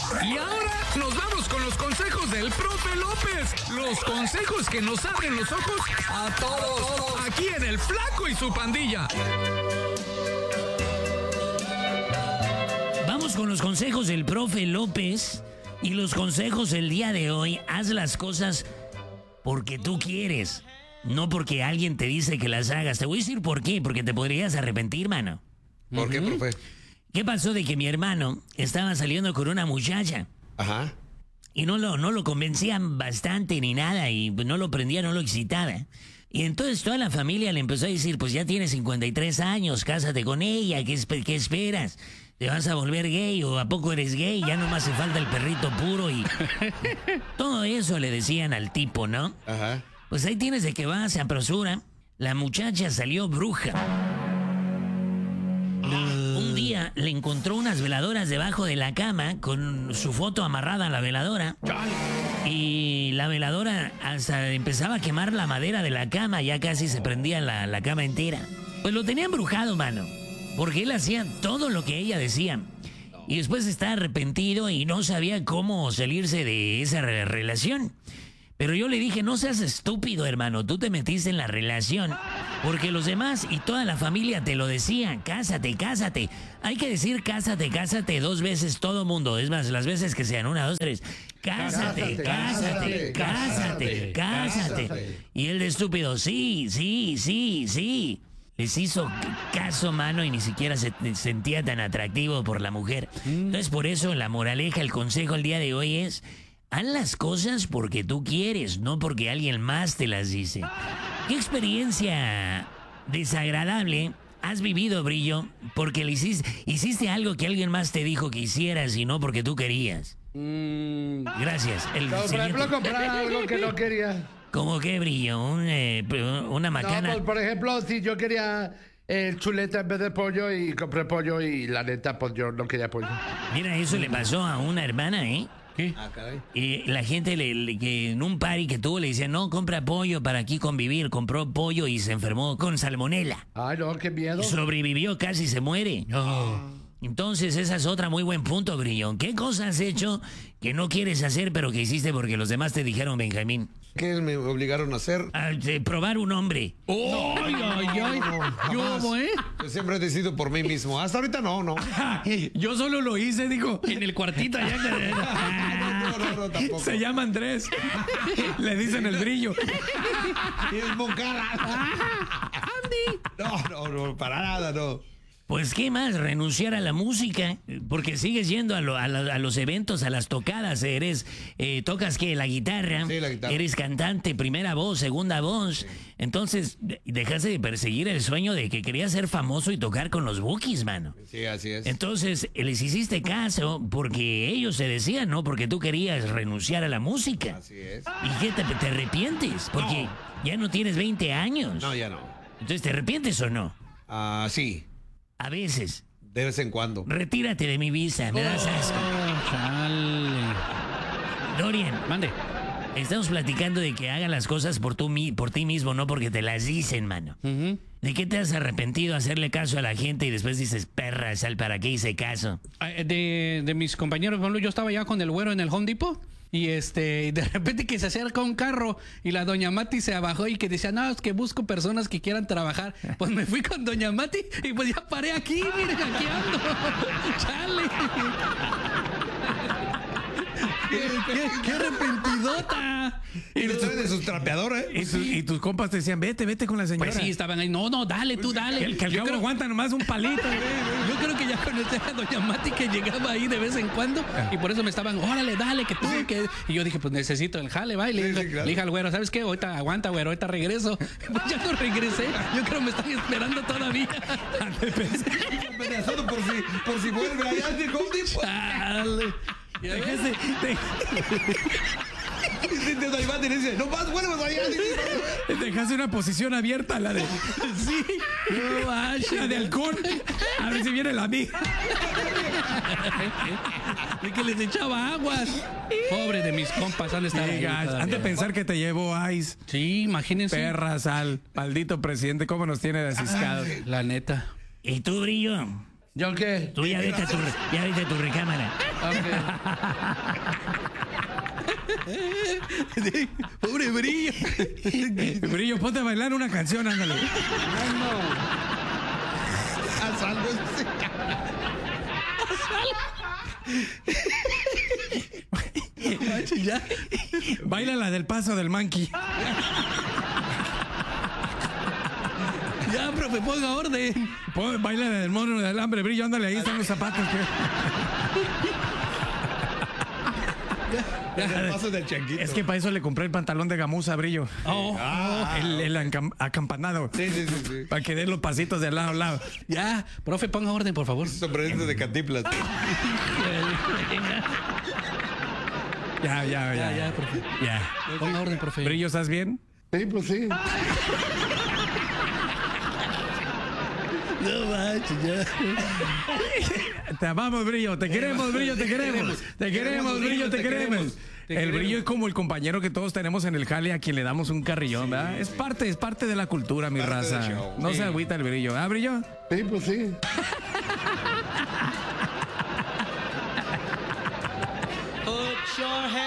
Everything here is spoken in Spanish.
Y ahora nos vamos con los consejos del profe López. Los consejos que nos abren los ojos a todos. Aquí en El Flaco y su Pandilla. Vamos con los consejos del profe López. Y los consejos del día de hoy: haz las cosas porque tú quieres, no porque alguien te dice que las hagas. Te voy a decir por qué, porque te podrías arrepentir, mano. ¿Por qué, profe? ¿Qué pasó de que mi hermano estaba saliendo con una muchacha? Ajá. Y no lo convencían bastante ni nada, y no lo prendía, no lo excitaba. Y entonces toda la familia le empezó a decir: pues ya tienes 53 años, cásate con ella, ¿qué esperas? ¿Te vas a volver gay o a poco eres gay? Ya nomás hace falta el perrito puro y... Todo eso le decían al tipo, ¿no? Ajá. Pues ahí tienes de que va, se apresura. La muchacha salió bruja. Un día le encontró unas veladoras debajo de la cama con su foto amarrada a la veladora. Y la veladora hasta empezaba a quemar la madera de la cama, ya casi se prendía la cama entera. Pues lo tenía embrujado, mano, porque él hacía todo lo que ella decía. Y después estaba arrepentido y no sabía cómo salirse de esa relación. Pero yo le dije: no seas estúpido, hermano, tú te metiste en la relación porque los demás y toda la familia te lo decían: cásate, cásate. Hay que decir cásate, cásate 2 veces todo mundo. Es más, las veces que sean, 1, 2, 3. Cásate, cásate, cásate, cásate. Y él de estúpido: sí, sí, sí, sí. Les hizo caso, mano, y ni siquiera se sentía tan atractivo por la mujer. Entonces, por eso la moraleja, el consejo el día de hoy es: haz las cosas porque tú quieres, no porque alguien más te las dice. ¿Qué experiencia desagradable has vivido, Brillo, porque le hiciste algo que alguien más te dijo que hicieras y no porque tú querías? Gracias. Por ejemplo, comprar algo que no quería. ¿Cómo qué, Brillo? Una macana. No, por ejemplo, si yo quería chuleta en vez de pollo y compré pollo y la neta, pues yo no quería pollo. Mira, eso le pasó a una hermana, ¿eh? ¿Qué? Ah, caray. La gente que en un party que tuvo le decía: no, compra pollo para aquí convivir. Compró pollo y se enfermó con salmonela. Ay, no, qué miedo. Sobrevivió, casi se muere. Entonces, esa es otra muy buen punto, Brillón. ¿Qué cosa has hecho que no quieres hacer pero que hiciste porque los demás te dijeron, Benjamín? ¿Qué me obligaron a hacer? Probar un hombre. ¡Ay, ay, ay! Yo, Yo siempre he decidido por mí mismo. Hasta ahorita no. Yo solo lo hice, dijo, en el cuartito allá. No, tampoco. Se llama Andrés. Le dicen el Brillo. Es Moncada. No, para nada, no. Pues, ¿qué más? Renunciar a la música, porque sigues yendo a los eventos, a las tocadas. Tocas, ¿qué? La guitarra. Sí, la guitarra. Eres cantante, primera voz, segunda voz. Sí. Entonces, dejaste de perseguir el sueño de que querías ser famoso y tocar con los Bukis, mano. Sí, así es. Entonces, les hiciste caso porque ellos se decían, ¿no? Porque tú querías renunciar a la música. Así es. ¿Y qué? ¿Te arrepientes? Porque ya no tienes 20 años. No, ya no. Entonces, ¿te arrepientes o no? Sí. A veces. De vez en cuando. Retírate de mi visa, me das asco. Chale. Dorian, Mande. estamos platicando de que hagan las cosas por ti mismo, no porque te las dicen, mano. ¿De qué te has arrepentido hacerle caso a la gente y después dices: perra, sal, ¿para qué hice caso? De mis compañeros, por ejemplo, yo estaba ya con el güero en el Home Depot. Y de repente que se acerca un carro y la doña Mati se abajó y que decía: no, es que busco personas que quieran trabajar. Pues me fui con doña Mati y pues ya paré aquí, miren, aquí ando. Chale. ¡Qué arrepentidota! Y le traen de sus trapeadores, Y tus compas te decían: vete con la señora. Pues sí, estaban ahí. No, dale, tú dale. El que al cabo aguanta nomás un palito. Yo creo que ya conocí a doña Mati, que llegaba ahí de vez en cuando, y por eso me estaban: órale, dale, que tú, que... Y yo dije: pues necesito el jale, va. Y le dije al güero: ¿sabes qué? Ahorita aguanta, güero, ahorita regreso. Pues ya no regresé. Yo creo que me están esperando todavía. amenazando por si vuelve allá de Goldie. Dale. Déjese. Y dice: no más, vuelvas allá. Dejaste una posición abierta, la de. Sí. No vaya. La de halcón. A ver si viene la amiga. De que les echaba aguas. Pobre de mis compas, han de estar ahí todavía. Han de pensar que te llevó Ice. Sí, imagínense. Perra, sal. Maldito presidente, cómo nos tiene desiscados. La neta. ¿Y tú, Brillo? ¿Yo qué? Tú ya viste tu recámara. Pobre Brillo. Brillo, ponte a bailar una canción, ándale. Haz algo. Ya. Baila la del paso del monkey. Ya, profe, ponga orden. Baila la del mono del hambre, Brillo, ándale, ahí están los zapatos. El paso del changuito. Es que para eso le compré el pantalón de gamuza, Brillo. El acampanado. Sí. Para que dé los pasitos de lado a lado. Ya, profe, ponga orden, por favor. Sombrerito de Cantinflas. Ya, profe. Ya. Ponga orden, profe. Brillo, ¿estás bien? Sí, pues sí. No manches, ya. Te amamos, Brillo. Te queremos, Brillo, te queremos. Te queremos, Brillo, te queremos. El Brillo es como el compañero que todos tenemos en el jale a quien le damos un carrillón, ¿verdad? Es parte de la cultura, mi Parte raza. del show. No se agüita el Brillo. ¿Ah, Brillo? Sí, pues sí. Put your hands